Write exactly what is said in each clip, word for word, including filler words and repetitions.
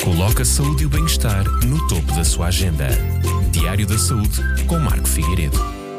Coloca a saúde e o bem-estar no topo da sua agenda. Diário da Saúde com Marco Figueiredo.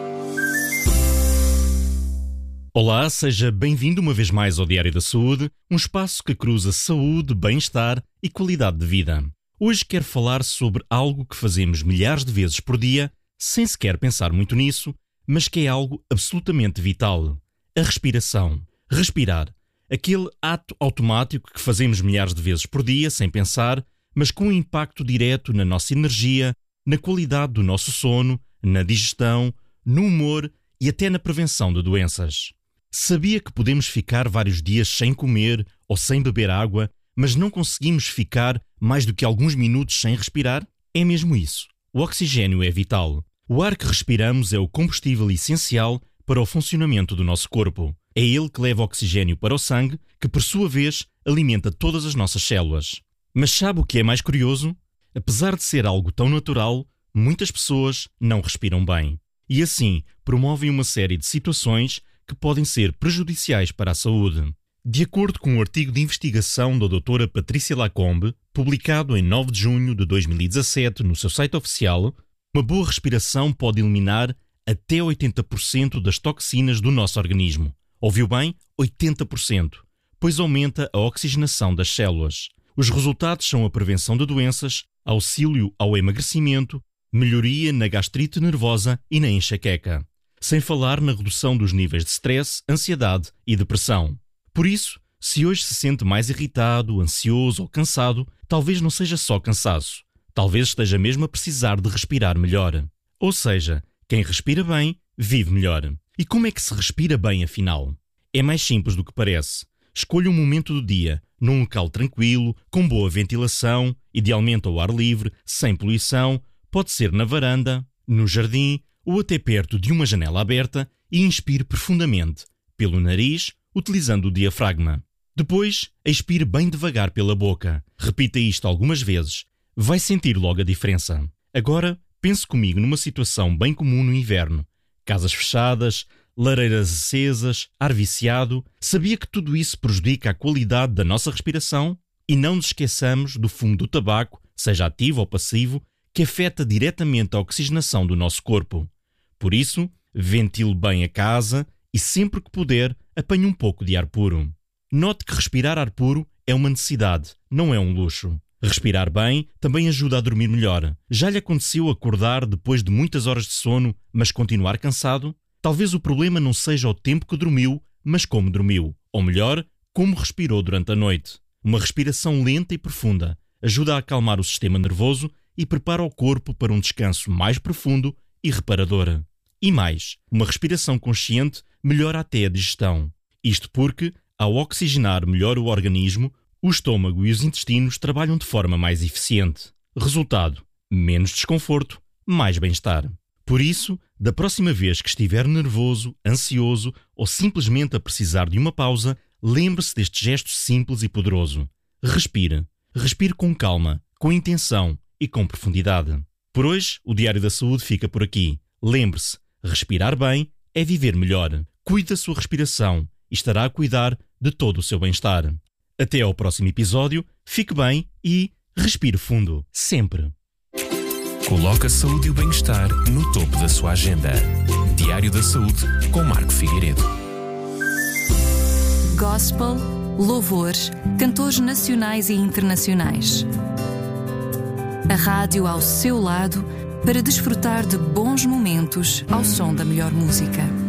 Olá, seja bem-vindo uma vez mais ao Diário da Saúde, um espaço que cruza saúde, bem-estar e qualidade de vida. Hoje quero falar sobre algo que fazemos milhares de vezes por dia, sem sequer pensar muito nisso, mas que é algo absolutamente vital: a respiração. Respirar. Aquele ato automático que fazemos milhares de vezes por dia, sem pensar, mas com um impacto direto na nossa energia, na qualidade do nosso sono, na digestão, no humor e até na prevenção de doenças. Sabia que podemos ficar vários dias sem comer ou sem beber água, mas não conseguimos ficar mais do que alguns minutos sem respirar? É mesmo isso. O oxigênio é vital. O ar que respiramos é o combustível essencial para o funcionamento do nosso corpo. É ele que leva oxigênio para o sangue, que por sua vez alimenta todas as nossas células. Mas sabe o que é mais curioso? Apesar de ser algo tão natural, muitas pessoas não respiram bem. E assim promovem uma série de situações que podem ser prejudiciais para a saúde. De acordo com um artigo de investigação da doutora Patrícia Lacombe, publicado em nove de junho de dois mil e dezassete no seu site oficial, uma boa respiração pode eliminar até oitenta por cento das toxinas do nosso organismo. Ouviu bem? oitenta por cento, pois aumenta a oxigenação das células. Os resultados são a prevenção de doenças, auxílio ao emagrecimento, melhoria na gastrite nervosa e na enxaqueca, sem falar na redução dos níveis de stress, ansiedade e depressão. Por isso, se hoje se sente mais irritado, ansioso ou cansado, talvez não seja só cansaço. Talvez esteja mesmo a precisar de respirar melhor. Ou seja, quem respira bem, vive melhor. E como é que se respira bem, afinal? É mais simples do que parece. Escolha um momento do dia, num local tranquilo, com boa ventilação, idealmente ao ar livre, sem poluição, pode ser na varanda, no jardim ou até perto de uma janela aberta, e inspire profundamente, pelo nariz, utilizando o diafragma. Depois, expire bem devagar pela boca. Repita isto algumas vezes. Vai sentir logo a diferença. Agora, pense comigo numa situação bem comum no inverno. Casas fechadas, lareiras acesas, ar viciado. Sabia que tudo isso prejudica a qualidade da nossa respiração? E não nos esqueçamos do fumo do tabaco, seja ativo ou passivo, que afeta diretamente a oxigenação do nosso corpo. Por isso, ventile bem a casa e sempre que puder, apanhe um pouco de ar puro. Note que respirar ar puro é uma necessidade, não é um luxo. Respirar bem também ajuda a dormir melhor. Já lhe aconteceu acordar depois de muitas horas de sono, mas continuar cansado? Talvez o problema não seja o tempo que dormiu, mas como dormiu. Ou melhor, como respirou durante a noite. Uma respiração lenta e profunda ajuda a acalmar o sistema nervoso e prepara o corpo para um descanso mais profundo e reparador. E mais, uma respiração consciente melhora até a digestão. Isto porque, ao oxigenar melhor o organismo, o estômago e os intestinos trabalham de forma mais eficiente. Resultado: menos desconforto, mais bem-estar. Por isso, da próxima vez que estiver nervoso, ansioso ou simplesmente a precisar de uma pausa, lembre-se deste gesto simples e poderoso. Respire. Respire com calma, com intenção e com profundidade. Por hoje, o Diário da Saúde fica por aqui. Lembre-se, respirar bem é viver melhor. Cuide da sua respiração e estará a cuidar de todo o seu bem-estar. Até ao próximo episódio, fique bem e respire fundo, sempre. Coloca a saúde e o bem-estar no topo da sua agenda. Diário da Saúde com Marco Figueiredo. Gospel, louvores, cantores nacionais e internacionais. A rádio ao seu lado para desfrutar de bons momentos ao som da melhor música.